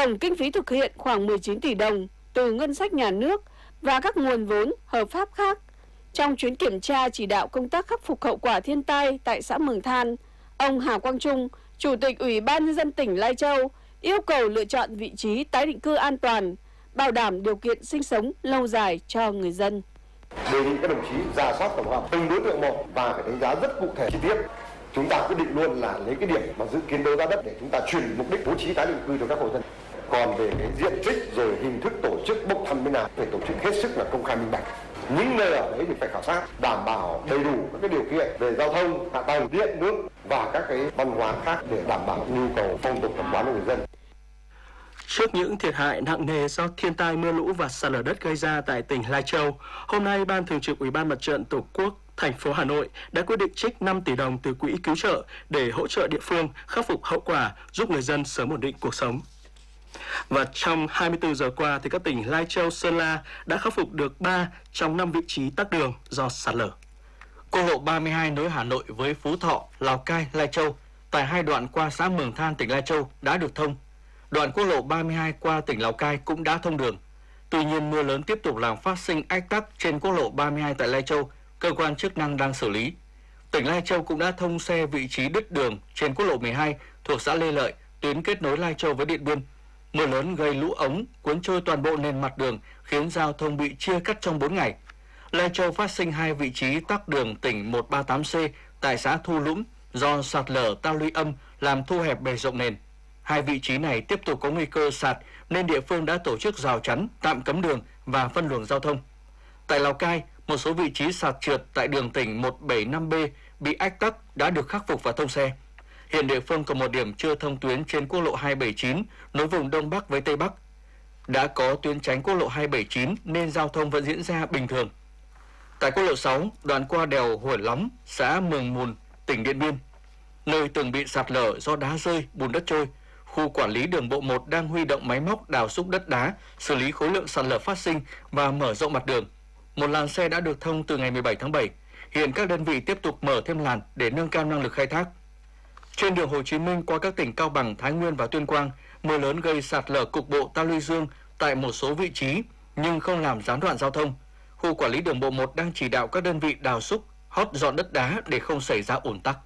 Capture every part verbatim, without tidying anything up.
Tổng kinh phí thực hiện khoảng mười chín tỷ đồng từ ngân sách nhà nước và các nguồn vốn hợp pháp khác. Trong chuyến kiểm tra chỉ đạo công tác khắc phục hậu quả thiên tai tại xã Mường Than, ông Hà Quang Trung, Chủ tịch Ủy ban Nhân dân tỉnh Lai Châu, yêu cầu lựa chọn vị trí tái định cư an toàn, bảo đảm điều kiện sinh sống lâu dài cho người dân. Đề nghị các đồng chí rà soát tổng hợp từng đối tượng một và phải đánh giá rất cụ thể chi tiết. Chúng ta quyết định luôn là lấy cái điểm mà dự kiến đấu giá đất để chúng ta chuyển mục đích bố trí tái định cư cho các hộ dân. Còn về cái diện tích rồi hình thức tổ chức bốc thăm bên nào phải tổ chức hết sức là công khai minh bạch. Những nơi ở đấy thì phải khảo sát, đảm bảo đầy đủ các cái điều kiện về giao thông, hạ tầng, điện, nước và các cái văn hóa khác để đảm bảo nhu cầu phong tục tập quán của người dân. Trước những thiệt hại nặng nề do thiên tai mưa lũ và sạt lở đất gây ra tại tỉnh Lai Châu, hôm nay Ban Thường trực Ủy ban Mặt trận Tổ quốc thành phố Hà Nội đã quyết định trích năm tỷ đồng từ quỹ cứu trợ để hỗ trợ địa phương khắc phục hậu quả, giúp người dân sớm ổn định cuộc sống. Và trong hai mươi tư giờ qua, thì các tỉnh Lai Châu, Sơn La đã khắc phục được ba trong năm vị trí tắc đường do sạt lở. Quốc lộ ba mươi hai nối Hà Nội với Phú Thọ, Lào Cai, Lai Châu tại hai đoạn qua xã Mường Than, tỉnh Lai Châu đã được thông. Đoạn quốc lộ ba mươi hai qua tỉnh Lào Cai cũng đã thông đường. Tuy nhiên, mưa lớn tiếp tục làm phát sinh ách tắc trên quốc lộ ba mươi hai tại Lai Châu, cơ quan chức năng đang xử lý. Tỉnh Lai Châu cũng đã thông xe vị trí đứt đường trên quốc lộ mười hai thuộc xã Lê Lợi, tuyến kết nối Lai Châu với Điện Biên. Mưa lớn gây lũ ống, cuốn trôi toàn bộ nền mặt đường, khiến giao thông bị chia cắt trong bốn ngày. Lai Châu phát sinh hai vị trí tắc đường tỉnh một ba tám C tại xã Thu Lũng do sạt lở ta luy âm làm thu hẹp bề rộng nền. Hai vị trí này tiếp tục có nguy cơ sạt nên địa phương đã tổ chức rào chắn, tạm cấm đường và phân luồng giao thông. Tại Lào Cai, một số vị trí sạt trượt tại đường tỉnh một bảy năm B bị ách tắc đã được khắc phục và thông xe. Hiện địa phương còn một điểm chưa thông tuyến trên quốc lộ hai bảy chín nối vùng Đông Bắc với Tây Bắc. Đã có tuyến tránh quốc lộ hai bảy chín nên giao thông vẫn diễn ra bình thường. Tại quốc lộ sáu, đoạn qua đèo Hủy Lóng, xã Mường Mùn, tỉnh Điện Biên, nơi từng bị sạt lở do đá rơi, bùn đất trôi, khu quản lý đường bộ một đang huy động máy móc đào xúc đất đá, xử lý khối lượng sạt lở phát sinh và mở rộng mặt đường. Một làn xe đã được thông từ ngày mười bảy tháng bảy. Hiện các đơn vị tiếp tục mở thêm làn để nâng cao năng lực khai thác. Trên đường Hồ Chí Minh qua các tỉnh Cao Bằng, Thái Nguyên và Tuyên Quang, mưa lớn gây sạt lở cục bộ ta luy dương tại một số vị trí nhưng không làm gián đoạn giao thông. Khu quản lý đường bộ một đang chỉ đạo các đơn vị đào xúc, hót dọn đất đá để không xảy ra ùn tắc.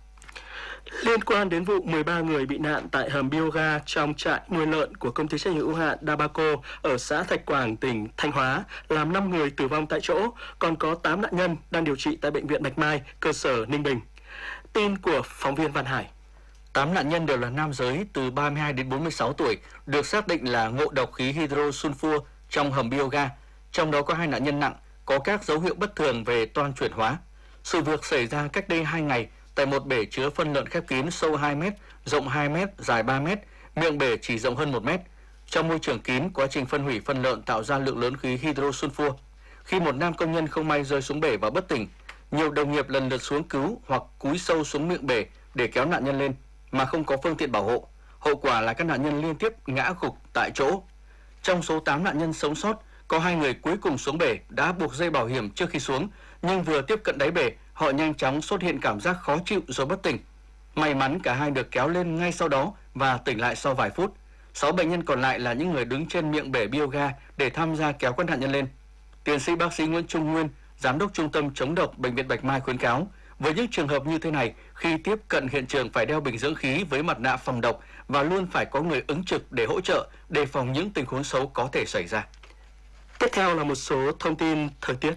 Liên quan đến vụ mười ba người bị nạn tại hầm bioga trong trại nuôi lợn của công ty trách nhiệm hữu hạn Dabaco ở xã Thạch Quảng, tỉnh Thanh Hóa, làm năm người tử vong tại chỗ, còn có tám nạn nhân đang điều trị tại bệnh viện Bạch Mai, cơ sở Ninh Bình. Tin của phóng viên Văn Hải. tám nạn nhân đều là nam giới từ ba mươi hai đến bốn mươi sáu tuổi, được xác định là ngộ độc khí hydrosulfur trong hầm bioga. Trong đó có hai nạn nhân nặng, có các dấu hiệu bất thường về toan chuyển hóa. Sự việc xảy ra cách đây hai ngày tại một bể chứa phân lợn khép kín sâu hai mét, rộng hai mét, dài ba mét, miệng bể chỉ rộng hơn một mét. Trong môi trường kín, quá trình phân hủy phân lợn tạo ra lượng lớn khí hydrosulfur. Khi một nam công nhân không may rơi xuống bể và bất tỉnh, nhiều đồng nghiệp lần lượt xuống cứu hoặc cúi sâu xuống miệng bể để kéo nạn nhân lên mà không có phương tiện bảo hộ. Hậu quả là các nạn nhân liên tiếp ngã gục tại chỗ. Trong số tám nạn nhân sống sót, có hai người cuối cùng xuống bể đã buộc dây bảo hiểm trước khi xuống, nhưng vừa tiếp cận đáy bể, họ nhanh chóng xuất hiện cảm giác khó chịu rồi bất tỉnh. May mắn cả hai được kéo lên ngay sau đó và tỉnh lại sau vài phút. Sáu bệnh nhân còn lại là những người đứng trên miệng bể bioga để tham gia kéo các nạn nhân lên. Tiến sĩ bác sĩ Nguyễn Trung Nguyên, Giám đốc Trung tâm chống độc Bệnh viện Bạch Mai khuyến cáo, với những trường hợp như thế này, khi tiếp cận hiện trường phải đeo bình dưỡng khí với mặt nạ phòng độc và luôn phải có người ứng trực để hỗ trợ, đề phòng những tình huống xấu có thể xảy ra. Tiếp theo là một số thông tin thời tiết.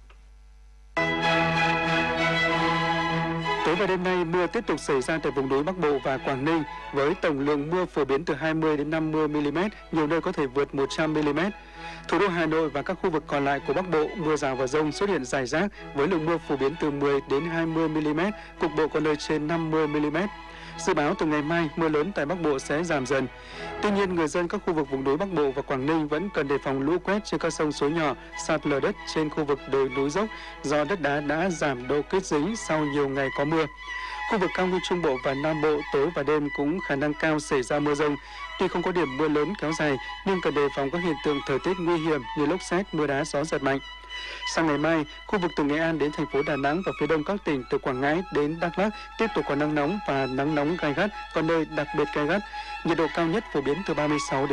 Tối và đêm nay, mưa tiếp tục xảy ra tại vùng núi Bắc Bộ và Quảng Ninh với tổng lượng mưa phổ biến từ hai mươi đến năm mươi mi-li-mét, nhiều nơi có thể vượt một trăm mi-li-mét. Thủ đô Hà Nội và các khu vực còn lại của Bắc Bộ, mưa rào và dông xuất hiện rải rác với lượng mưa phổ biến từ mười đến hai mươi mi-li-mét, cục bộ có nơi trên năm mươi mi-li-mét. Dự báo từ ngày mai, mưa lớn tại Bắc Bộ sẽ giảm dần. Tuy nhiên, người dân các khu vực vùng núi Bắc Bộ và Quảng Ninh vẫn cần đề phòng lũ quét trên các sông suối nhỏ, sạt lở đất trên khu vực đồi núi dốc do đất đá đã giảm độ kết dính sau nhiều ngày có mưa. Khu vực cao nguyên Trung Bộ và Nam Bộ tối và đêm cũng khả năng cao xảy ra mưa dông. Tuy không có điểm mưa lớn kéo dài, nhưng cần đề phòng các hiện tượng thời tiết nguy hiểm như lốc sét, mưa đá, gió giật mạnh. Sang ngày mai, khu vực từ Nghệ An đến thành phố Đà Nẵng và phía đông các tỉnh từ Quảng Ngãi đến Đắk Lắk tiếp tục có nắng nóng và nắng nóng gai gắt, có nơi đặc biệt gai gắt. Nhiệt độ cao nhất phổ biến từ ba mươi sáu đến